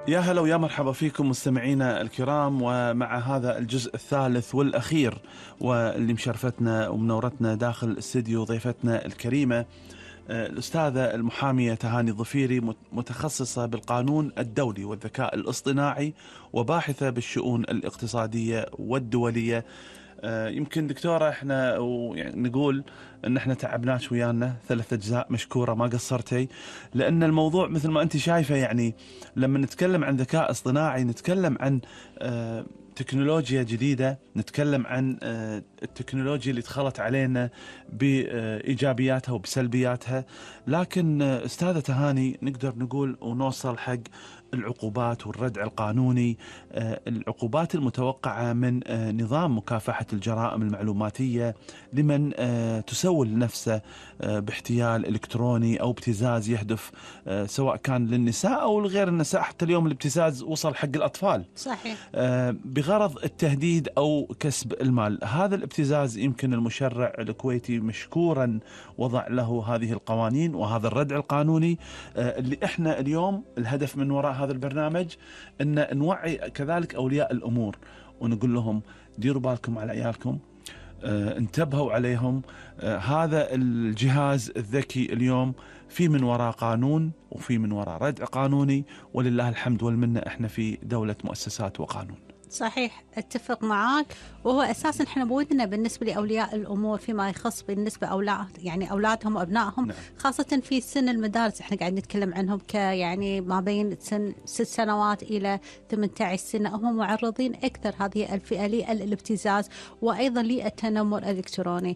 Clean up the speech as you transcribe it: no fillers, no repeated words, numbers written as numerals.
يا هلا ويا مرحبا فيكم مستمعينا الكرام، ومع هذا الجزء الثالث والأخير واللي مشرفتنا ومنورتنا داخل الاستديو ضيفتنا الكريمة الأستاذة المحامية تهاني الظفيري، متخصصة بالقانون الدولي والذكاء الاصطناعي وباحثة بالشؤون الاقتصادية والدولية. يمكن دكتورة احنا يعني نقول ان احنا تعبناك ويانا 3 أجزاء، مشكورة ما قصرتي، لان الموضوع مثل ما انت شايفة. يعني لما نتكلم عن ذكاء اصطناعي نتكلم عن تكنولوجيا جديدة، نتكلم عن التكنولوجيا اللي دخلت علينا بإيجابياتها وبسلبياتها. لكن أستاذة تهاني نقدر نقول ونوصل حق العقوبات والردع القانوني، العقوبات المتوقعة من نظام مكافحة الجرائم المعلوماتية لمن تسول نفسه باحتيال إلكتروني أو ابتزاز يهدف سواء كان للنساء أو لغير النساء. حتى اليوم الابتزاز وصل حق الأطفال صحيح. بغرض التهديد أو كسب المال. هذا الابتزاز يمكن المشرع الكويتي مشكورا وضع له هذه القوانين وهذا الردع القانوني اللي احنا اليوم الهدف من وراء هذا البرنامج ان نوعي كذلك اولياء الامور ونقول لهم ديروا بالكم على عيالكم، انتبهوا عليهم. هذا الجهاز الذكي اليوم في من وراء قانون وفي من وراء ردع قانوني، ولله الحمد والمنة احنا في دولة مؤسسات وقانون. صحيح، اتفق معاك. وهو اساسا احنا بودنا بالنسبه لاولياء الامور فيما يخص بالنسبه اولادهم وابنائهم، نعم. خاصه في سن المدارس. احنا قاعد نتكلم عنهم يعني ما بين سن 6 سنوات الى 18 سنه، هم معرضين اكثر هذه الفئه للابتزاز وايضا للتنمر الالكتروني.